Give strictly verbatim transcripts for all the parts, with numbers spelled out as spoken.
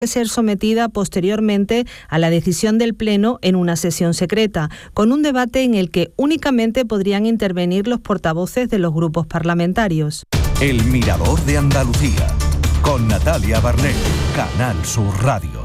ser sometida posteriormente a la decisión del Pleno en una sesión secreta, con un debate en el que únicamente podrían intervenir los portavoces de los grupos parlamentarios. El Mirador de Andalucía, con Natalia Barnett, Canal Sur Radio.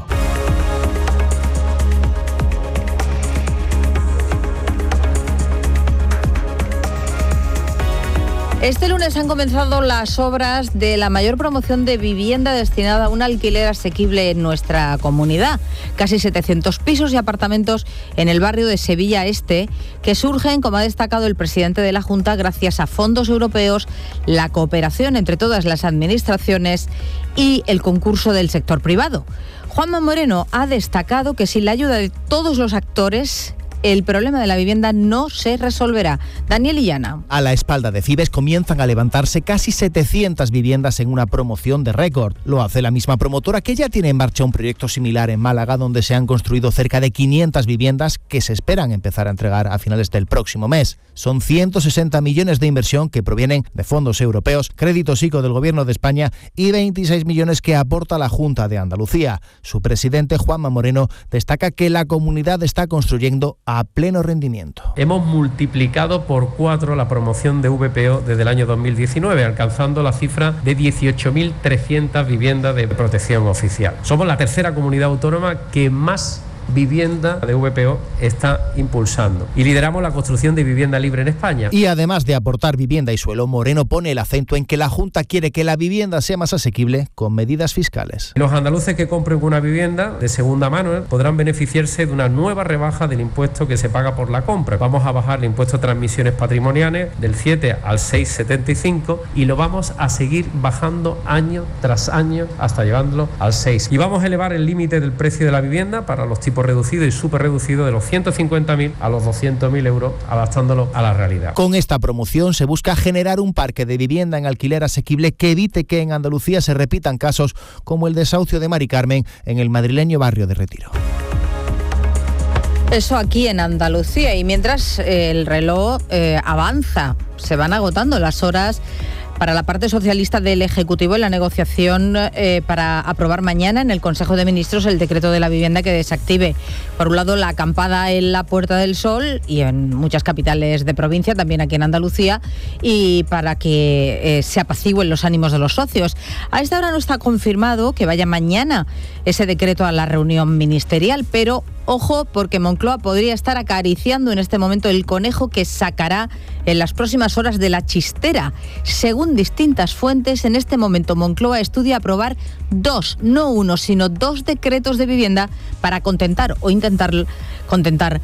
Este lunes han comenzado las obras de la mayor promoción de vivienda destinada a un alquiler asequible en nuestra comunidad. Casi setecientos pisos y apartamentos en el barrio de Sevilla Este, que surgen, como ha destacado el presidente de la Junta, gracias a fondos europeos, la cooperación entre todas las administraciones y el concurso del sector privado. Juanma Moreno ha destacado que sin la ayuda de todos los actores, el problema de la vivienda no se resolverá. Daniel Illana. A la espalda de Cibes comienzan a levantarse casi setecientas viviendas en una promoción de récord. Lo hace la misma promotora que ya tiene en marcha un proyecto similar en Málaga, donde se han construido cerca de quinientas viviendas que se esperan empezar a entregar a finales del próximo mes. Son ciento sesenta millones de inversión que provienen de fondos europeos, créditos I C O del Gobierno de España y veintiséis millones que aporta la Junta de Andalucía. Su presidente, Juanma Moreno, destaca que la comunidad está construyendo a pleno rendimiento. Hemos multiplicado por cuatro la promoción de V P O desde el año dos mil diecinueve, alcanzando la cifra de dieciocho mil trescientas viviendas de protección oficial. Somos la tercera comunidad autónoma que más vivienda de V P O está impulsando y lideramos la construcción de vivienda libre en España. Y además de aportar vivienda y suelo, Moreno pone el acento en que la Junta quiere que la vivienda sea más asequible con medidas fiscales. Los andaluces que compren una vivienda de segunda mano ¿eh? podrán beneficiarse de una nueva rebaja del impuesto que se paga por la compra. Vamos a bajar el impuesto de transmisiones patrimoniales del siete al seis coma setenta y cinco y lo vamos a seguir bajando año tras año hasta llevándolo al seis. Y vamos a elevar el límite del precio de la vivienda para los tipos reducido y súper reducido de los ciento cincuenta mil a los doscientos mil euros, adaptándolo a la realidad. Con esta promoción se busca generar un parque de vivienda en alquiler asequible que evite que en Andalucía se repitan casos como el desahucio de Mari Carmen en el madrileño barrio de Retiro. Eso aquí en Andalucía, y mientras eh, el reloj eh, avanza, se van agotando las horas para la parte socialista del Ejecutivo en la negociación eh, para aprobar mañana en el Consejo de Ministros el decreto de la vivienda que desactive, por un lado, la acampada en la Puerta del Sol y en muchas capitales de provincia, también aquí en Andalucía, y para que eh, se apacigüen los ánimos de los socios. A esta hora no está confirmado que vaya mañana ese decreto a la reunión ministerial, pero ojo, porque Moncloa podría estar acariciando en este momento el conejo que sacará en las próximas horas de la chistera. Según distintas fuentes, en este momento Moncloa estudia aprobar dos, no uno, sino dos decretos de vivienda para contentar o intentar contentar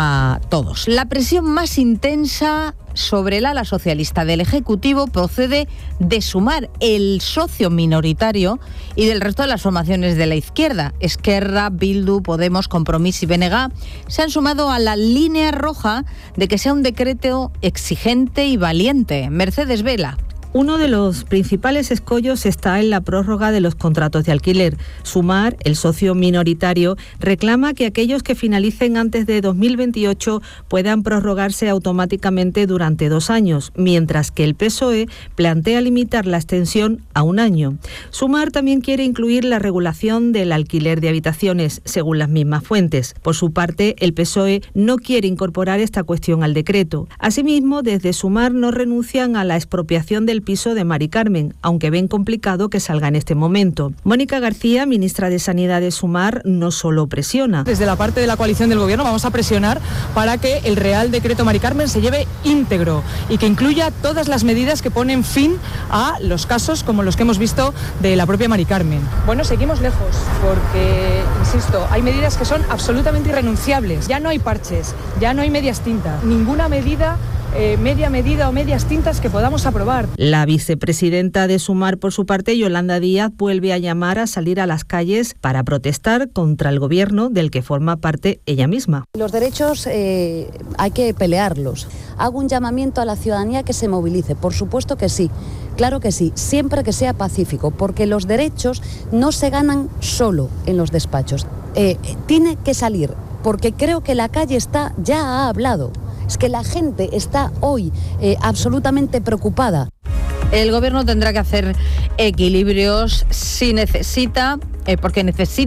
a todos. La presión más intensa sobre el ala socialista del Ejecutivo procede de Sumar, el socio minoritario, y del resto de las formaciones de la izquierda. Esquerra, Bildu, Podemos, Compromís y B N G se han sumado a la línea roja de que sea un decreto exigente y valiente. Mercedes Vela. Uno de los principales escollos está en la prórroga de los contratos de alquiler. Sumar, el socio minoritario, reclama que aquellos que finalicen antes de dos mil veintiocho puedan prorrogarse automáticamente durante dos años, mientras que el P S O E plantea limitar la extensión a un año. Sumar también quiere incluir la regulación del alquiler de habitaciones, según las mismas fuentes. Por su parte, el P S O E no quiere incorporar esta cuestión al decreto. Asimismo, desde Sumar no renuncian a la expropiación del piso de Mari Carmen, aunque ven complicado que salga en este momento. Mónica García, ministra de Sanidad de Sumar, no solo presiona. Desde la parte de la coalición del Gobierno vamos a presionar para que el Real Decreto Mari Carmen se lleve íntegro y que incluya todas las medidas que ponen fin a los casos como los que hemos visto de la propia Mari Carmen. Bueno, seguimos lejos porque, insisto, hay medidas que son absolutamente irrenunciables. Ya no hay parches, ya no hay medias tintas, ninguna medida Eh, media medida o medias tintas que podamos aprobar. La vicepresidenta de Sumar, por su parte, Yolanda Díaz, vuelve a llamar a salir a las calles para protestar contra el gobierno del que forma parte ella misma. Los derechos eh, hay que pelearlos. Hago un llamamiento a la ciudadanía que se movilice, por supuesto que sí, claro que sí, siempre que sea pacífico, porque los derechos no se ganan solo en los despachos. Eh, tiene que salir, porque creo que la calle está, ya ha hablado. Es que la gente está hoy eh, absolutamente preocupada. El Gobierno tendrá que hacer equilibrios si necesita eh, porque necesita